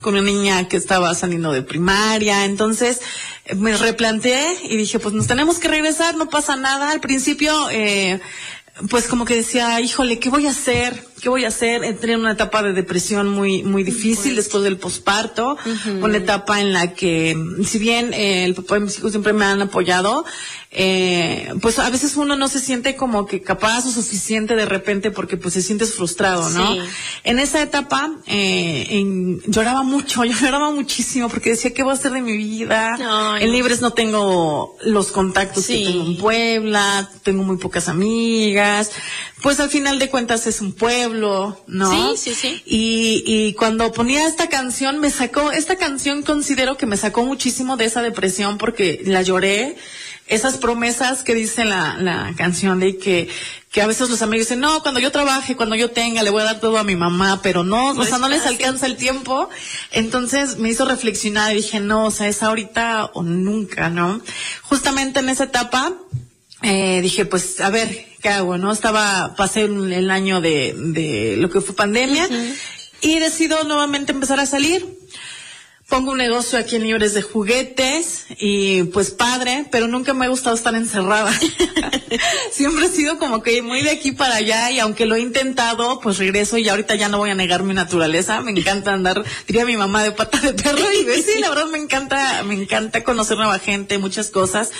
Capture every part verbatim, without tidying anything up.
con una niña que estaba saliendo de primaria, entonces me replanteé y dije, pues nos tenemos que regresar, no pasa nada. Al principio, eh, pues como que decía, híjole, ¿qué voy a hacer? ¿Qué voy a hacer? Entré en una etapa de depresión muy muy difícil después del posparto, uh-huh. Una etapa en la que, si bien eh, el papá y mis hijos siempre me han apoyado, eh, pues a veces uno no se siente como que capaz o suficiente de repente porque pues se sientes frustrado, ¿no? Sí. En esa etapa eh, en, lloraba mucho, yo lloraba muchísimo porque decía, ¿qué voy a hacer de mi vida? Ay. En Libres no tengo los contactos sí. que tengo en Puebla, tengo muy pocas amigas, pues al final de cuentas es un pueblo, ¿no? Sí, sí, sí. Y, y cuando ponía esta canción, me sacó, esta canción considero que me sacó muchísimo de esa depresión porque la lloré. Esas promesas que dice la, la canción de que, que a veces los amigos dicen, no, cuando yo trabaje, cuando yo tenga, le voy a dar todo a mi mamá, pero no, no o sea, no les alcanza el tiempo. Entonces me hizo reflexionar y dije, no, o sea, es ahorita o nunca, ¿no? Justamente en esa etapa, eh, dije, pues, a ver, ¿qué hago, no? Estaba, pasé el, el año de, de lo que fue pandemia, uh-huh. y decido nuevamente empezar a salir. Pongo un negocio aquí en Libres de juguetes y pues padre, pero nunca me ha gustado estar encerrada. Siempre he sido como que muy de aquí para allá y aunque lo he intentado, pues regreso y ahorita ya no voy a negar mi naturaleza. Me encanta andar, diría mi mamá, de pata de perro y pues, sí, la verdad me encanta, me encanta conocer nueva gente, muchas cosas.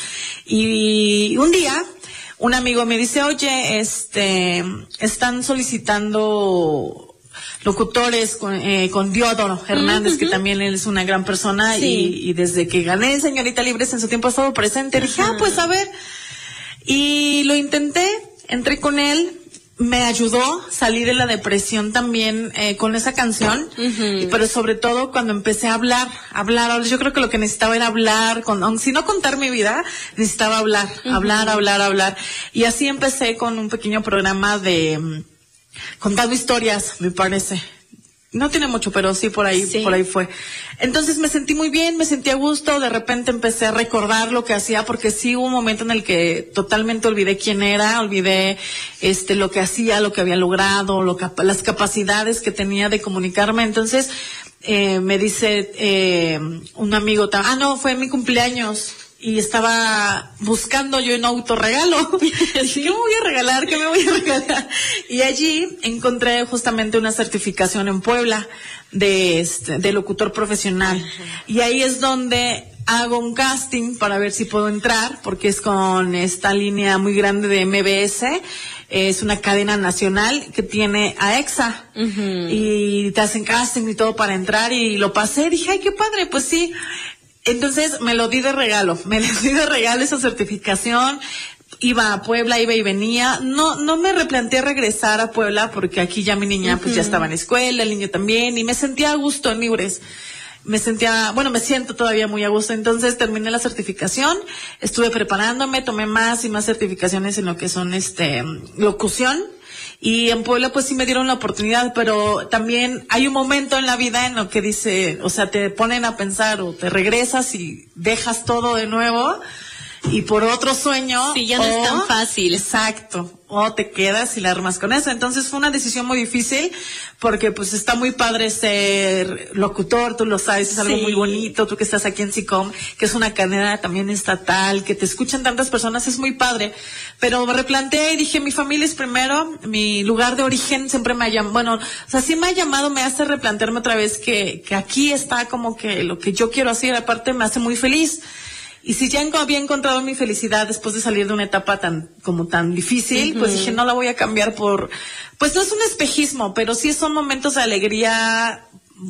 Y un día un amigo me dice, oye, este, están solicitando locutores con, eh, con Diodoro Hernández, uh-huh. que también él es una gran persona, sí. y, y desde que gané Señorita Libres en su tiempo ha estado presente. Uh-huh. Dije, ah, pues a ver. Y lo intenté, entré con él, me ayudó, salí de la depresión también eh, con esa canción, uh-huh. pero sobre todo cuando empecé a hablar, hablar, yo creo que lo que necesitaba era hablar, con, si no contar mi vida, necesitaba hablar, uh-huh. hablar, hablar, hablar. Y así empecé con un pequeño programa de contando historias, me parece. No tiene mucho, pero sí por ahí, sí. por ahí fue. Entonces me sentí muy bien, me sentí a gusto, de repente empecé a recordar lo que hacía, porque sí hubo un momento en el que totalmente olvidé quién era, olvidé este lo que hacía, lo que había logrado, lo capa- las capacidades que tenía de comunicarme. Entonces eh, me dice eh, un amigo, ah no, fue mi cumpleaños. Y estaba buscando yo un autorregalo. ¿Qué me voy a regalar? ¿Qué me voy a regalar? Y allí encontré justamente una certificación en Puebla de, este, de locutor profesional. Uh-huh. Y ahí es donde hago un casting para ver si puedo entrar, porque es con esta línea muy grande de M B S. Es una cadena nacional que tiene a EXA. Uh-huh. Y te hacen casting y todo para entrar. Y lo pasé. Dije, ay, qué padre, pues sí. Entonces me lo di de regalo, me lo di de regalo esa certificación, iba a Puebla, iba y venía, no no me replanteé regresar a Puebla porque aquí ya mi niña uh-huh. pues ya estaba en escuela, el niño también, y me sentía a gusto en Libres, me sentía, bueno, me siento todavía muy a gusto. Entonces terminé la certificación, estuve preparándome, tomé más y más certificaciones en lo que son este locución. Y en Puebla pues sí me dieron la oportunidad, pero también hay un momento en la vida en lo que dice, o sea, te ponen a pensar o te regresas y dejas todo de nuevo y por otro sueño. Sí, ya no o, es tan fácil. Exacto. O te quedas y la armas con eso. Entonces fue una decisión muy difícil porque pues está muy padre ser locutor, tú lo sabes, es algo sí. muy bonito, tú que estás aquí en SICOM, que es una cadena también estatal, que te escuchan tantas personas, es muy padre. Pero me replanteé y dije, mi familia es primero, mi lugar de origen siempre me ha llamado, bueno, o sea, sí me ha llamado, me hace replantearme otra vez que, que aquí está como que lo que yo quiero hacer, aparte me hace muy feliz. Y si ya había encontrado mi felicidad después de salir de una etapa tan, como tan difícil, uh-huh. pues dije, no la voy a cambiar por, pues no es un espejismo, pero sí son momentos de alegría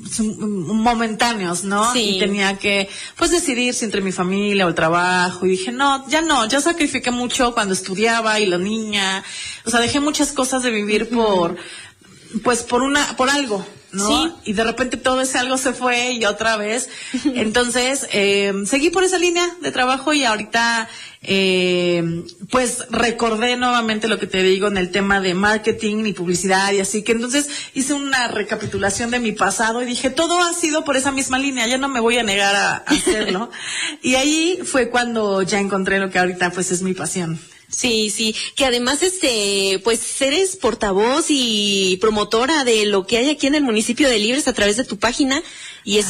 momentáneos, ¿no? Sí. Y tenía que, pues decidir si entre mi familia o el trabajo, y dije, no, ya no, ya sacrifiqué mucho cuando estudiaba y la niña, o sea, dejé muchas cosas de vivir uh-huh. por, pues por una, por algo, ¿no? Sí. Y de repente todo ese algo se fue y otra vez. Entonces, eh, seguí por esa línea de trabajo y ahorita, eh, pues recordé nuevamente lo que te digo en el tema de marketing y publicidad y así que entonces hice una recapitulación de mi pasado y dije, todo ha sido por esa misma línea, ya no me voy a negar a, a hacerlo. Y ahí fue cuando ya encontré lo que ahorita pues es mi pasión. Sí, sí, que además este, pues eres portavoz y promotora de lo que hay aquí en el municipio de Libres a través de tu página y es